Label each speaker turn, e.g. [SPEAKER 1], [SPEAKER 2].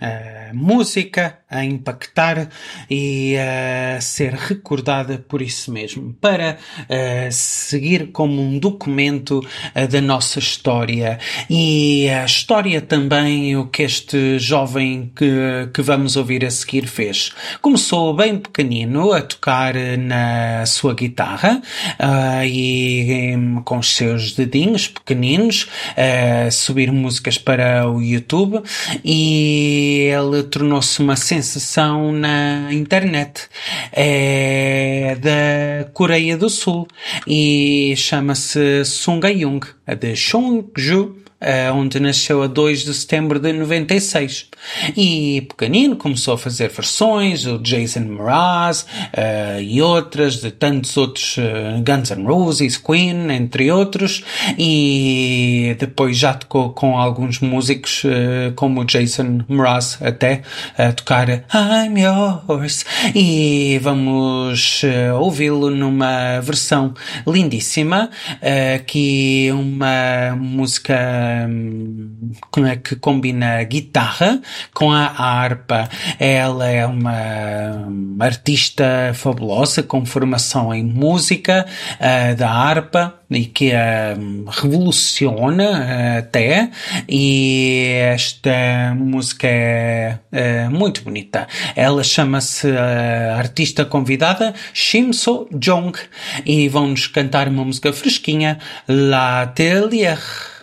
[SPEAKER 1] música a impactar e a ser recordada por isso mesmo, para seguir como um documento da nossa história e a história também o que este jovem que vamos ouvir a seguir fez. Começou bem pequenino a tocar na sua guitarra e com os seus dedinhos pequeninos subir músicas para o YouTube e ele tornou-se uma sensação na internet. É da Coreia do Sul e chama-se Sung Ha-jung, de Cheongju, onde nasceu a 2 de setembro de 96. E pequenino começou a fazer versões, o Jason Mraz e outras, de tantos outros, Guns N' Roses, Queen, entre outros, e depois já tocou com alguns músicos, como o Jason Mraz, até a tocar I'm Yours, e vamos ouvi-lo numa versão lindíssima, que é uma música que combina a guitarra com a harpa. Ela é uma artista fabulosa com formação em música da harpa e que a revoluciona até, e esta música é muito bonita. Ela chama-se a artista convidada Shim So-jong e vão-nos cantar uma música fresquinha, L'Atelier.